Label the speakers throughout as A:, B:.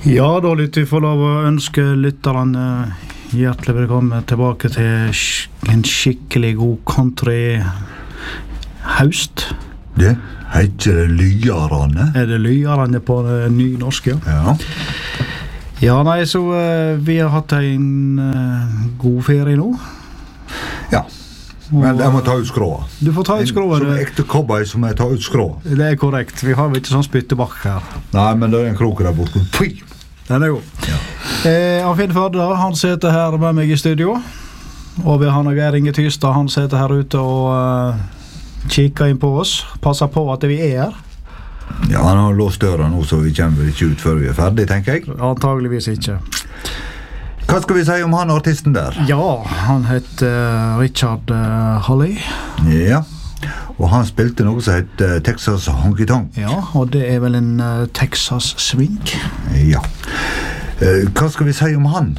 A: Ja, da lytter vi får lov å ønske lytterne hjertelig velkommen tilbake til en skikkelig god country-haust.
B: Det heter det Lyarane.
A: Det Lyarane på nynorsk, ja?
B: Ja.
A: Ja, nei, så vi har hatt en god ferie nå.
B: Ja. Men jeg må ta ut skråa.
A: Du får ta ut skråa.
B: Som ekte cowboy som jeg tar ut skråa.
A: Det korrekt. Vi har ikke sånn spyttebakk her.
B: Nei, men det en krok der borte. Pui!
A: Den god.
B: Ja.
A: Han Finn Førde, han sitter her med meg i studio. Og vi har noe Geir Inge Tystad, han sitter her ute og kikker inn på oss. Passer på at vi her.
B: Ja, han har låst døra nå, så vi kommer ikke ut før vi ferdig, tenker jeg.
A: Antageligvis ikke.
B: Hva skal vi si om han artisten der?
A: Ja, han heter Richard Hawley.
B: Ja, og han spilte noe som heter Texas Honky Tonk.
A: Ja, og det vel en Texas swing.
B: Ja. Hva skal vi si om han?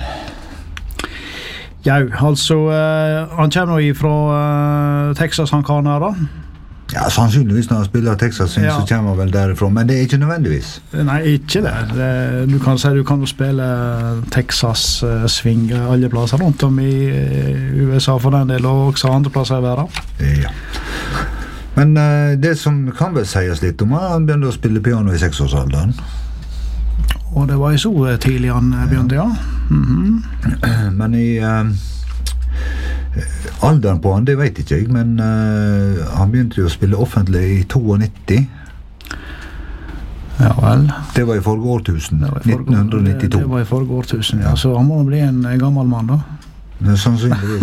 A: Ja, altså, han kommer jo fra Texas, han kan her da.
B: Ja, sannsynligvis når han spiller Texas swing, så kommer han vel derifra, men det ikke nødvendigvis.
A: Nei, ikke det. Du kan si du kan jo spille Texas swing alle plasser rundt om i USA for den del, og også andre plasser i verden.
B: Ja. Men det som kan vel sies litt om, han begynte å spille piano i 6-årsalderen.
A: Og det var jo så tidlig han begynte, ja.
B: Men i alderen på han, det vet ikke jeg, men han begynte jo å spille offentlig i 92. Ja vel. Det var i forrige årtusen, 1992.
A: Det var i forrige årtusen, ja. Så han må bli en gammel mann da.
B: Det sannsynligvis.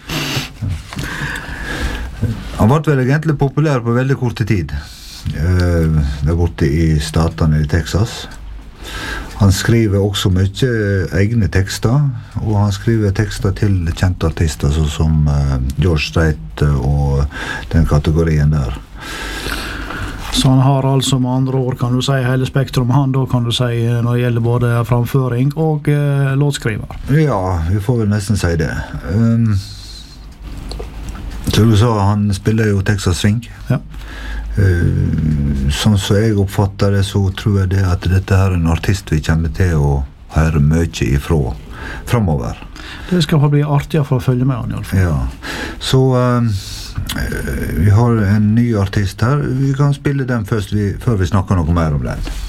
B: Han var vel egentlig populær på veldig kort tid. Der borte i statene i Texas. Han skriver også mye egne tekster, og han skriver tekster til kjente artister som George Strait og den kategorien der.
A: Så han har altså med andre ord, kan du si, hele spektrum han da, kan du si, når det gjelder både framføring og låtskriver? Ja,
B: vi får vel nesten si det. Så du sa, han spiller jo Texas swing.
A: Ja.
B: Sånn som jeg oppfatter det, så tror jeg det at dette her en artist vi kommer til å høre mye ifra fremover.
A: Det skal bli artig for å følge med han i alle fall.
B: Ja, så vi har en ny artist her. Vi kan spille den først før vi snakker noe mer om den.